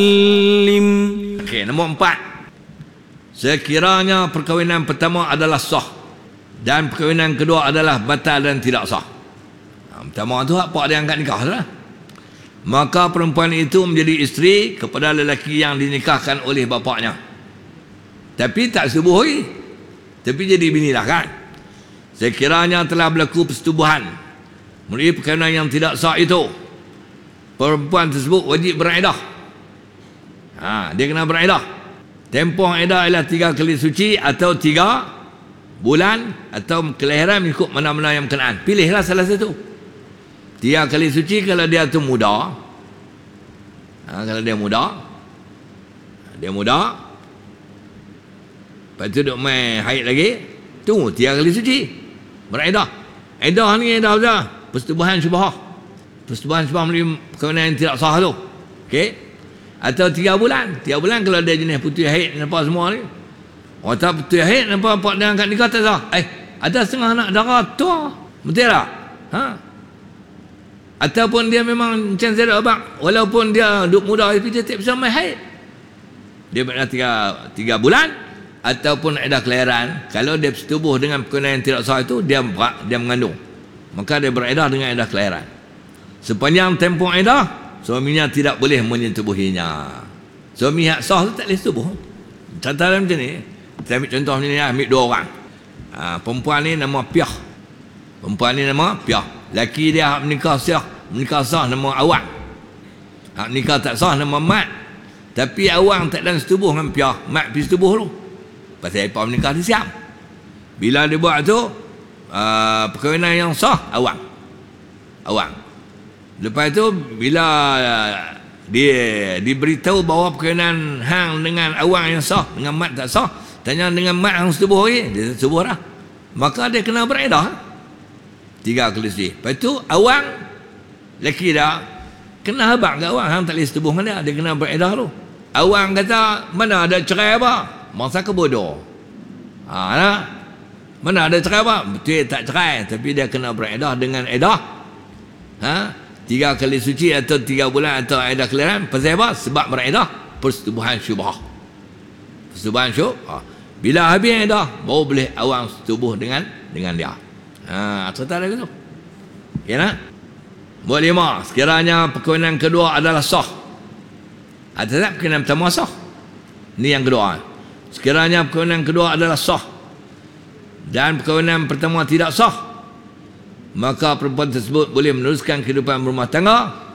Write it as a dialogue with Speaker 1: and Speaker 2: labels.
Speaker 1: lim.
Speaker 2: Okey, nombor 4. Sekiranya perkahwinan pertama adalah sah dan perkahwinan kedua adalah batal dan tidak sah. Pertama tu apa dia angkat nikah lah. Maka perempuan itu menjadi isteri kepada lelaki yang dinikahkan oleh bapaknya. Tapi tak setubuhi, tapi jadi bini lah kan. Sekiranya telah berlaku persetubuhan melalui perkahwinan yang tidak sah itu, perempuan tersebut wajib beriddah. Dia kena beriddah. Tempoh iddah ialah 3 kali suci atau 3 bulan atau kelahiran mengikut mana-mana yang berkenaan. Pilihlah salah satu. 3 kali suci kalau dia tu muda. Kalau dia muda, lepas tu duk main haid lagi, tunggu 3 kali suci, beriddah. Iddah ni iddah apa? Persetubuhan syubhah. Persetubuhan syubhah melalui perkahwinan yang tidak sah tu. Okey? Atau 3 bulan. 3 bulan kalau dia jenis putih haid nampak semua ni. Orang tak putih haid nampak dia angkat nikah tak sah. Ada setengah anak darah tua. Betul tak? Ataupun dia memang macam saya abang, walaupun dia duk muda tapi dia tak bisa main haid. Dia berada 3 bulan ataupun ada kelahiran. Kalau dia bersetubuh dengan perkahwinan yang tidak sah itu, dia mengandung. Maka dia beriddah dengan iddah kelahiran. Sepanjang tempoh iddah, suaminya tidak boleh menyetubuhinya. Suami yang sah tu tak boleh setubuh. Contohnya macam ni. Kita ambil contoh ni, ambil 2 orang. Perempuan ni nama Piah. Laki dia menikah sah nama Awang. Nikah tak sah nama Mat. Tapi Awang tak dan setubuh dengan Piah. Mat pergi setubuh tu. Pasal mereka menikah di Siam. Bila dia buat tu, perkahwinan yang sah Awang. Lepas tu bila dia diberitahu bahawa perkahwinan hang dengan Awang yang sah, dengan Mat tak sah, tanya dengan Mat hang setubuh lagi, dia setubuh dah. Maka dia kena beriddah 3 kali suci. Lepas tu Awang laki dah kena habaq ke Awang, hang tak boleh setubuh dengan dia kena beriddah tu. Awang kata, mana ada cerai apa? Masa ke bodoh. Mana ada cerai apa? Betul tak cerai, tapi dia kena beriddah dengan iddah 3 kali suci atau 3 bulan atau iddah kelahiran. Pasal apa? Sebab beriddah persetubuhan syubhah. Bila habis iddah baru boleh Awang setubuh dengan dia. Cerita lagi tu. Ya nak? Nombor 5. Sekiranya perkahwinan kedua adalah sah. Ada tak perkahwinan pertama sah? Ni yang kedua. Sekiranya perkahwinan kedua adalah sah dan perkahwinan pertama tidak sah, maka perempuan tersebut boleh meneruskan kehidupan rumah tangga